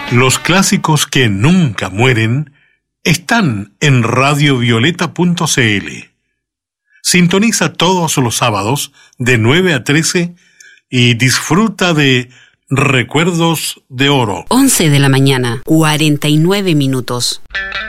Los clásicos que nunca mueren están en radiovioleta.cl. Sintoniza todos los sábados de 9 a 13 y disfruta de Recuerdos de Oro. 11 de la mañana, 49 minutos.